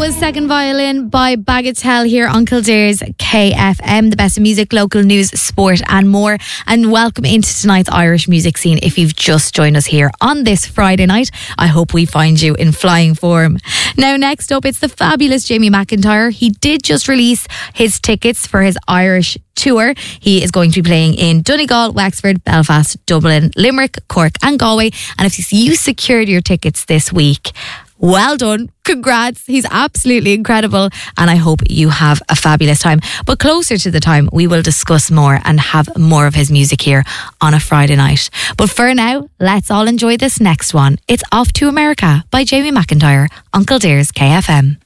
was Second Violin by Bagatelle here on Kildare's KFM, the best of music, local news, sport and more. And welcome into tonight's Irish music scene. If you've just joined us here on this Friday night, I hope we find you in flying form. Now next up, it's the fabulous Jamie McIntyre. He did just release his tickets for his Irish tour. He is going to be playing in Donegal, Wexford, Belfast, Dublin, Limerick, Cork and Galway. And if you secured your tickets this week, well done. Congrats. He's absolutely incredible. And I hope you have a fabulous time. But closer to the time, we will discuss more and have more of his music here on a Friday night. But for now, let's all enjoy this next one. It's Off to America by Jamie McIntyre on Kildare's KFM.